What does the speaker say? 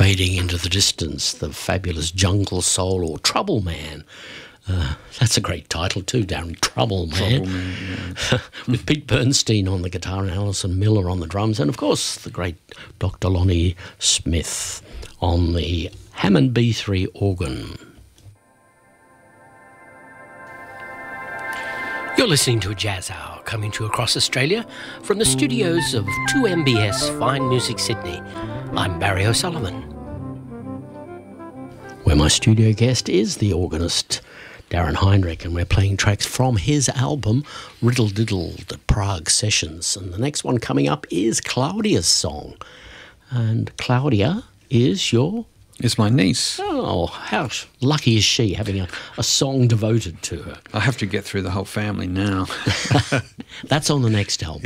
fading into the distance, the fabulous Jungle Soul or Trouble Man. That's a great title too, Darren. Trouble Man. Trouble Man, yeah. With Pete Bernstein on the guitar and Alison Miller on the drums, and of course the great Dr. Lonnie Smith on the Hammond B3 organ. You're listening to a Jazz Hour coming to you across Australia from the studios of 2MBS Fine Music Sydney. I'm Barry O'Sullivan, where my studio guest is the organist Darren Heinrich, and we're playing tracks from his album Riddle Diddle, the Prague Sessions. And the next one coming up is Claudia's song. And Claudia is your... It's my niece. Oh, how lucky is she having a song devoted to her? I have to get through the whole family now. That's on the next album.